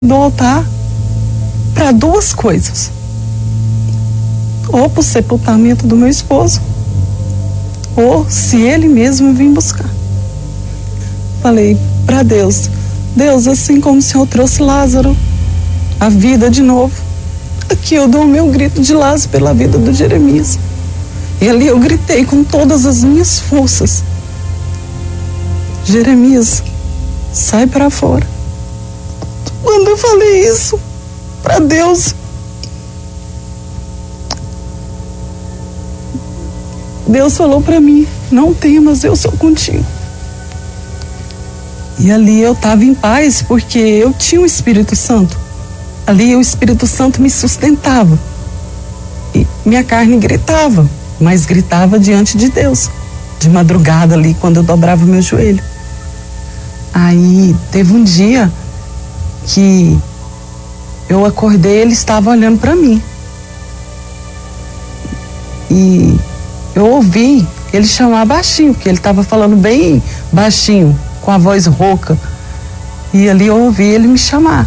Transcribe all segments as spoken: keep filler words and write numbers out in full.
do altar para duas coisas: ou para o sepultamento do meu esposo, ou se ele mesmo vir buscar. Falei para Deus: Deus, assim como o Senhor trouxe Lázaro à vida de novo, aqui eu dou o meu grito de Lázaro pela vida do Jeremias. E ali eu gritei com todas as minhas forças: Jeremias, sai para fora. Quando eu falei isso para Deus, Deus falou para mim: não temas, eu sou contigo. E ali eu estava em paz, porque eu tinha o Espírito Santo. Ali o Espírito Santo me sustentava. E minha carne gritava, mas gritava diante de Deus. De madrugada ali, quando eu dobrava o meu joelho. Aí teve um dia que eu acordei, ele estava olhando para mim. E eu ouvi ele chamar baixinho, porque ele estava falando bem baixinho, com a voz rouca. E ali eu ouvi ele me chamar.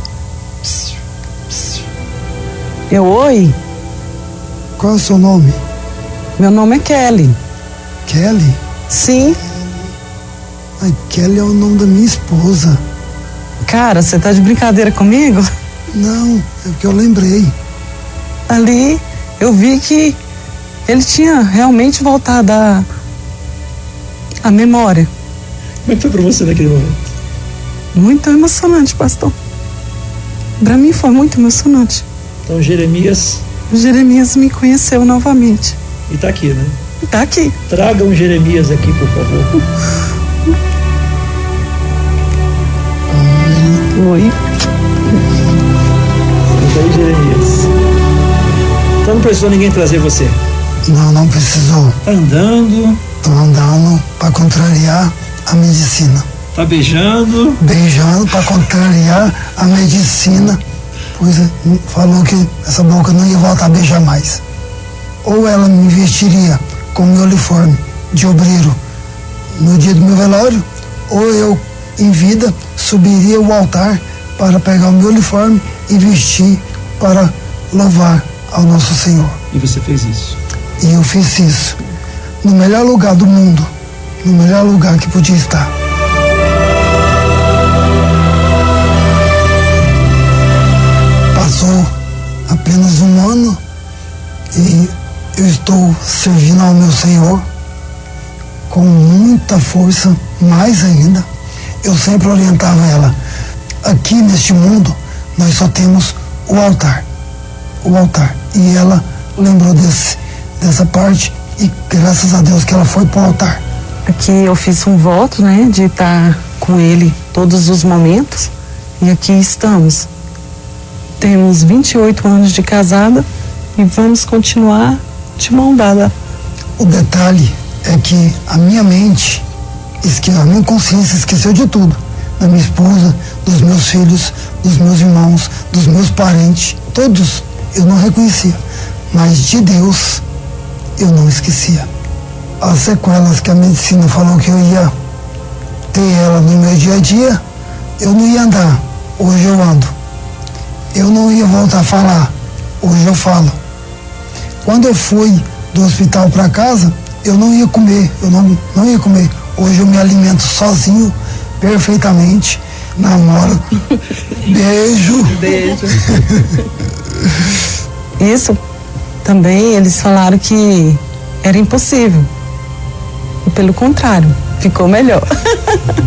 Eu, oi. Qual é o seu nome? Meu nome é Kelly. Kelly? Sim. Ai, Kelly é o nome da minha esposa. Cara, você tá de brincadeira comigo? Não, é porque eu lembrei. Ali eu vi que ele tinha realmente voltado a, a memória. Como é que foi pra você naquele momento? Muito emocionante, pastor. Pra mim foi muito emocionante. Então Jeremias... Jeremias me conheceu novamente. E tá aqui, né? Tá aqui. Traga um Jeremias aqui, por favor. Oi. Senta aí, Jeremias. Então não precisou ninguém trazer você? Não, não precisou. Tá andando. Tô andando pra contrariar a medicina. Tá beijando. Beijando pra contrariar a medicina. Pois falou que essa boca não ia voltar a beijar mais. Ou ela me vestiria com meu uniforme de obreiro no dia do meu velório, ou eu, em vida, subiria o altar para pegar o meu uniforme e vestir para louvar ao nosso Senhor. E você fez isso? E eu fiz isso no melhor lugar do mundo, no melhor lugar que podia estar. Passou apenas um ano e eu estou servindo ao meu Senhor com muita força, mais ainda. Eu sempre orientava ela: aqui neste mundo nós só temos o altar, o altar. E ela lembrou desse, dessa parte, e graças a Deus que ela foi para o altar. Aqui eu fiz um voto, né, de estar com ele todos os momentos, e aqui estamos. Temos vinte e oito anos de casada e vamos continuar de mão dada. O detalhe é que a minha mente, a minha consciência esqueceu de tudo. Da minha esposa, dos meus filhos, dos meus irmãos, dos meus parentes. Todos eu não reconhecia. Mas de Deus eu não esquecia. As sequelas que a medicina falou que eu ia ter ela no meu dia a dia, eu não ia andar. Hoje eu ando. Eu não ia voltar a falar. Hoje eu falo. Quando eu fui do hospital para casa, eu não ia comer. Eu não, não ia comer. Hoje eu me alimento sozinho, perfeitamente. Namoro. Beijo. Beijo. Isso também eles falaram que era impossível. E pelo contrário, ficou melhor.